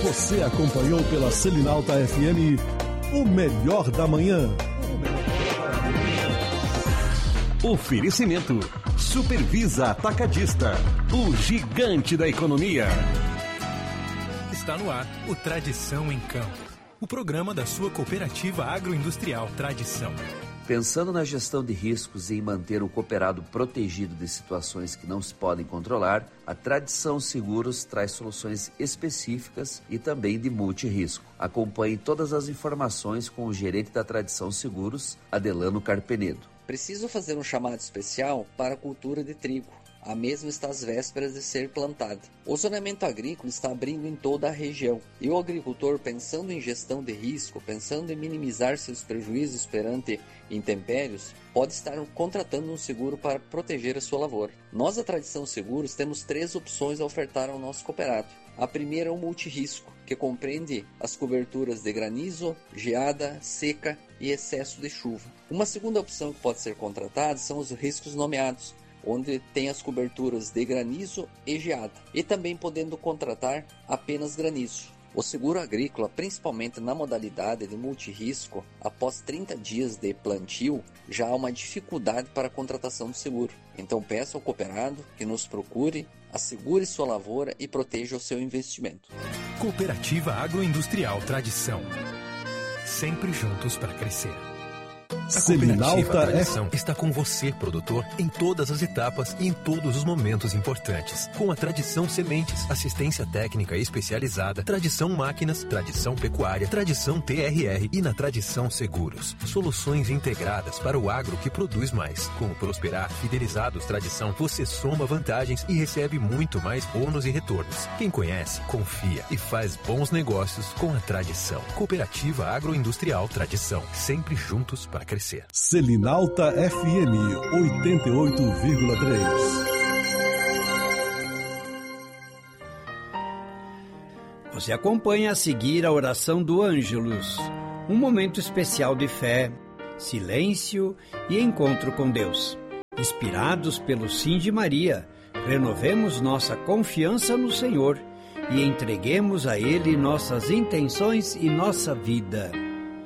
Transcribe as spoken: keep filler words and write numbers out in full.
Você acompanhou pela Selinalta F M o melhor da manhã. Oferecimento Supervisa Atacadista, o gigante da economia. Está no ar o Tradição em Campo, o programa da sua cooperativa agroindustrial Tradição. Pensando na gestão de riscos e em manter o cooperado protegido de situações que não se podem controlar, a Tradição Seguros traz soluções específicas e também de multirrisco. Acompanhe todas as informações com o gerente da Tradição Seguros, Adelano Carpenedo. Preciso fazer um chamado especial para a cultura de trigo. A mesma está às vésperas de ser plantada. O zoneamento agrícola está abrindo em toda a região e o agricultor, pensando em gestão de risco, pensando em minimizar seus prejuízos perante intempéries, pode estar contratando um seguro para proteger a sua lavoura. Nós, da Tradição Seguros, temos três opções a ofertar ao nosso cooperado. A primeira é o multirrisco, que compreende as coberturas de granizo, geada, seca e excesso de chuva. Uma segunda opção que pode ser contratada são os riscos nomeados, onde tem as coberturas de granizo e geada, e também podendo contratar apenas granizo. O seguro agrícola, principalmente na modalidade de multirrisco, após trinta dias de plantio, já há uma dificuldade para a contratação do seguro. Então peça ao cooperado que nos procure, assegure sua lavoura e proteja o seu investimento. Cooperativa Agroindustrial Tradição. Sempre juntos para crescer. A Cooperativa Tradição está com você, produtor, em todas as etapas e em todos os momentos importantes. Com a Tradição Sementes, assistência técnica especializada, Tradição Máquinas, Tradição Pecuária, Tradição T R R e na Tradição Seguros. Soluções integradas para o agro que produz mais. Com o Prosperar Fidelizados Tradição, você soma vantagens e recebe muito mais bônus e retornos. Quem conhece, confia e faz bons negócios com a Tradição. Cooperativa Agroindustrial Tradição. Sempre juntos para crescer. Selinalta F M oitenta e oito vírgula três. Você acompanha a seguir a oração do Ângelus, um momento especial de fé, silêncio e encontro com Deus. Inspirados pelo Sim de Maria, renovemos nossa confiança no Senhor e entreguemos a Ele nossas intenções e nossa vida.